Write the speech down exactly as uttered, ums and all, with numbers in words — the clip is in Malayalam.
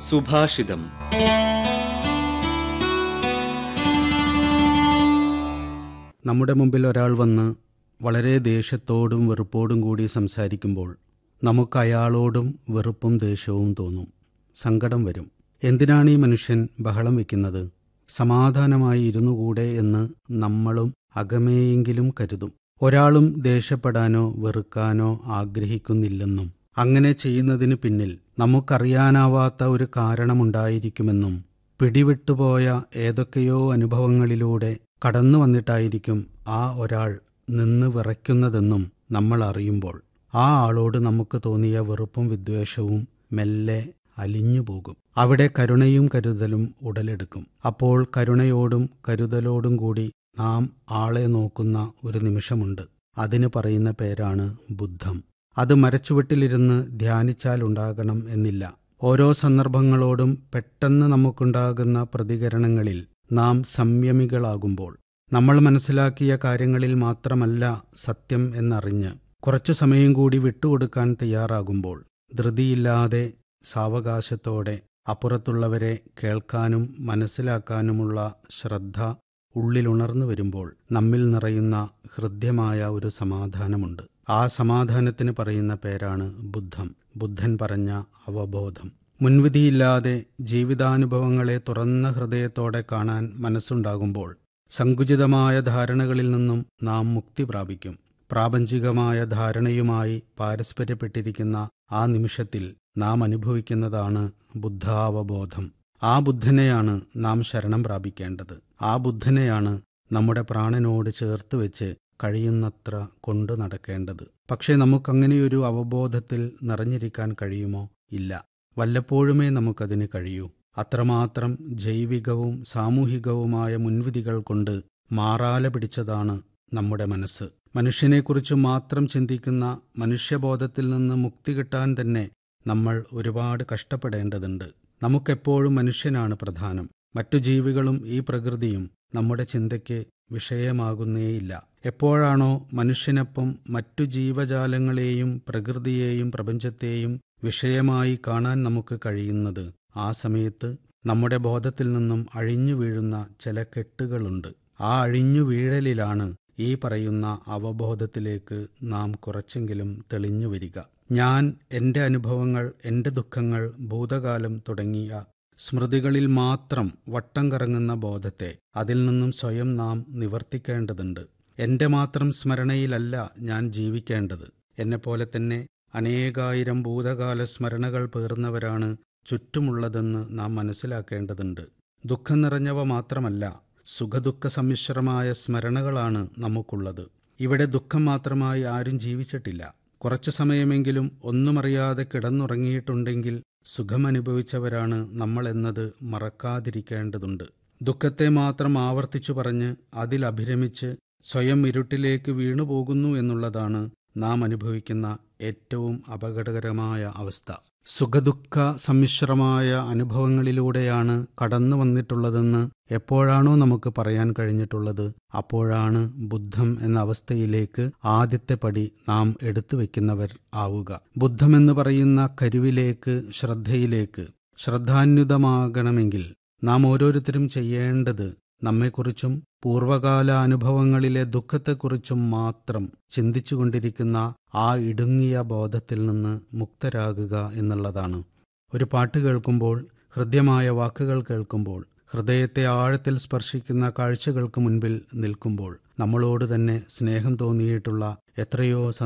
സുഭാഷിതം. നമ്മുടെ മുമ്പിൽ ഒരാൾ വന്ന് വളരെ ദേഷ്യത്തോടും വെറുപ്പോടും കൂടി സംസാരിക്കുമ്പോൾ നമുക്ക് അയാളോടും വെറുപ്പും ദേഷ്യവും തോന്നും, സങ്കടം വരും. എന്തിനാണ് ഈ മനുഷ്യൻ ബഹളം വയ്ക്കുന്നത്? സമാധാനമായി ഇരുന്നുകൂടെ എന്ന് നമ്മളും അകമേയെങ്കിലും കരുതും. ഒരാളും ദേഷ്യപ്പെടാനോ വെറുക്കാനോ ആഗ്രഹിക്കുന്നില്ലെന്നും അങ്ങനെ ചെയ്യുന്നതിന് പിന്നിൽ നമുക്കറിയാനാവാത്ത ഒരു കാരണമുണ്ടായിരിക്കുമെന്നും പിടിവിട്ടുപോയ ഏതൊക്കെയോ അനുഭവങ്ങളിലൂടെ കടന്നു വന്നിട്ടായിരിക്കും ആ ഒരാൾ നിന്ന് വിറയ്ക്കുന്നതെന്നും നമ്മൾ അറിയുമ്പോൾ ആ ആളോട് നമുക്ക് തോന്നിയ വെറുപ്പും വിദ്വേഷവും മെല്ലെ അലിഞ്ഞുപോകും. അവിടെ കരുണയും കരുതലും ഉടലെടുക്കും. അപ്പോൾ കരുണയോടും കരുതലോടും കൂടി നാം ആളെ നോക്കുന്ന ഒരു നിമിഷമുണ്ട്. അതിന് പറയുന്ന പേരാണ് ബുദ്ധം. അത് മരച്ചുവട്ടിലിരുന്ന് ധ്യാനിച്ചാലുണ്ടാകണം എന്നില്ല. ഓരോ സന്ദർഭങ്ങളോടും പെട്ടെന്ന് നമുക്കുണ്ടാകുന്ന പ്രതികരണങ്ങളിൽ നാം സംയമികളാകുമ്പോൾ, നമ്മൾ മനസ്സിലാക്കിയ കാര്യങ്ങളിൽ മാത്രമല്ല സത്യം എന്നറിഞ്ഞ് കുറച്ചു സമയം കൂടി വിട്ടുകൊടുക്കാൻ തയ്യാറാകുമ്പോൾ, ധൃതിയില്ലാതെ സാവകാശത്തോടെ അപ്പുറത്തുള്ളവരെ കേൾക്കാനും മനസ്സിലാക്കാനുമുള്ള ശ്രദ്ധ ഉള്ളിലുണർന്നു വരുമ്പോൾ നമ്മിൽ നിറയുന്ന ഹൃദ്യമായ ഒരു സമാധാനമുണ്ട്. ആ സമാധാനത്തിന് പറയുന്ന പേരാണ് ബുദ്ധം. ബുദ്ധൻ പറഞ്ഞ അവബോധം. മുൻവിധിയില്ലാതെ ജീവിതാനുഭവങ്ങളെ തുറന്ന ഹൃദയത്തോടെ കാണാൻ മനസ്സുണ്ടാകുമ്പോൾ സങ്കുചിതമായ ധാരണകളിൽ നിന്നും നാം മുക്തി പ്രാപിക്കും. പ്രാപഞ്ചികമായ ധാരണയുമായി പാരസ്പര്യപ്പെട്ടിരിക്കുന്ന ആ നിമിഷത്തിൽ നാം അനുഭവിക്കുന്നതാണ് ബുദ്ധാവബോധം. ആ ബുദ്ധനെയാണ് നാം ശരണം പ്രാപിക്കേണ്ടത്. ആ ബുദ്ധനെയാണ് നമ്മുടെ പ്രാണനോട് ചേർത്ത് വെച്ച് കഴിയുന്നത്ര കൊണ്ടു നടക്കേണ്ടത്. പക്ഷേ നമുക്കങ്ങനെയൊരു അവബോധത്തിൽ നിറഞ്ഞിരിക്കാൻ കഴിയുമോ? ഇല്ല. വല്ലപ്പോഴുമേ നമുക്കതിന് കഴിയൂ. അത്രമാത്രം ജൈവികവും സാമൂഹികവുമായ മുൻവിധികൾ കൊണ്ട് മാറാല പിടിച്ചതാണ് നമ്മുടെ മനസ്സ്. മനുഷ്യനെക്കുറിച്ച് മാത്രം ചിന്തിക്കുന്ന മനുഷ്യബോധത്തിൽ നിന്ന് മുക്തി കിട്ടാൻ തന്നെ നമ്മൾ ഒരുപാട് കഷ്ടപ്പെടേണ്ടതുണ്ട്. നമുക്കെപ്പോഴും മനുഷ്യനാണ് പ്രധാനം. മറ്റു ജീവികളും ഈ പ്രകൃതിയും നമ്മുടെ ചിന്തയ്ക്ക് വിഷയമാകുന്നേയില്ല. എപ്പോഴാണോ മനുഷ്യനൊപ്പം മറ്റു ജീവജാലങ്ങളെയും പ്രകൃതിയെയും പ്രപഞ്ചത്തെയും വിഷയമായി കാണാൻ നമുക്ക് കഴിയുന്നത്, ആ സമയത്ത് നമ്മുടെ ബോധത്തിൽ നിന്നും അഴിഞ്ഞു വീഴുന്ന ചില കെട്ടുകളുണ്ട്. ആ അഴിഞ്ഞു വീഴലിലാണ് ഈ പറയുന്ന അവബോധത്തിലേക്ക് നാം കുറച്ചെങ്കിലും തെളിഞ്ഞു വരിക. ഞാൻ, എൻ്റെ അനുഭവങ്ങൾ, എൻ്റെ ദുഃഖങ്ങൾ, ഭൂതകാലം തുടങ്ങിയ സ്മൃതികളിൽ മാത്രം വട്ടം കറങ്ങുന്ന ബോധത്തെ അതിൽ നിന്നും സ്വയം നാം നിവർത്തിക്കേണ്ടതുണ്ട്. എൻ്റെ മാത്രം സ്മരണയിലല്ല ഞാൻ ജീവിക്കേണ്ടത്. എന്നെപ്പോലെ തന്നെ അനേകായിരം ഭൂതകാല സ്മരണകൾ പേർന്നവരാണ് ചുറ്റുമുള്ളതെന്ന് നാം മനസ്സിലാക്കേണ്ടതുണ്ട്. ദുഃഖം നിറഞ്ഞവ മാത്രമല്ല, സുഖദുഃഖ സമ്മിശ്രമായ സ്മരണകളാണ് നമുക്കുള്ളത്. ഇവിടെ ദുഃഖം മാത്രമായി ആരും ജീവിച്ചിട്ടില്ല. കുറച്ചു സമയമെങ്കിലും ഒന്നുമറിയാതെ കിടന്നുറങ്ങിയിട്ടുണ്ടെങ്കിൽ സുഖമനുഭവിച്ചവരാണ് നമ്മളെന്നത് മറക്കാതിരിക്കേണ്ടതുണ്ട്. ദുഃഖത്തെ മാത്രം ആവർത്തിച്ചു പറഞ്ഞ് അതിൽ അഭിരമിച്ച് സ്വയം ഇരുട്ടിലേക്ക് വീണുപോകുന്നു എന്നുള്ളതാണ് നാം അനുഭവിക്കുന്ന ഏറ്റവും അപകടകരമായ അവസ്ഥ. സുഖദുഃഖ സമ്മിശ്രമായ അനുഭവങ്ങളിലൂടെയാണ് കടന്നു വന്നിട്ടുള്ളതെന്ന് എപ്പോഴാണോ നമുക്ക് പറയാൻ കഴിഞ്ഞിട്ടുള്ളത്, അപ്പോഴാണ് ബുദ്ധം എന്ന അവസ്ഥയിലേക്ക് ആദ്യത്തെ പടി നാം എടുത്തു വയ്ക്കുന്നവർ ആവുക. ബുദ്ധമെന്ന് പറയുന്ന കരുവിലേക്ക്, ശ്രദ്ധയിലേക്ക് ശ്രദ്ധാന്വിതമാകണമെങ്കിൽ നാം ഓരോരുത്തരും ചെയ്യേണ്ടത് നമ്മെക്കുറിച്ചും പൂർവകാല അനുഭവങ്ങളിലെ ദുഃഖത്തെക്കുറിച്ചും മാത്രം ചിന്തിച്ചുകൊണ്ടിരിക്കുന്ന ആ ഇടുങ്ങിയ ബോധത്തിൽ നിന്ന് മുക്തരാകുക എന്നുള്ളതാണ്. ഒരു പാട്ട് കേൾക്കുമ്പോൾ, ഹൃദ്യമായ വാക്കുകൾ കേൾക്കുമ്പോൾ, ഹൃദയത്തെ ആഴത്തിൽ സ്പർശിക്കുന്ന കാഴ്ചകൾക്ക് മുൻപിൽ നിൽക്കുമ്പോൾ നമ്മളോട് തന്നെ സ്നേഹം തോന്നിയിട്ടുള്ള എത്രയോ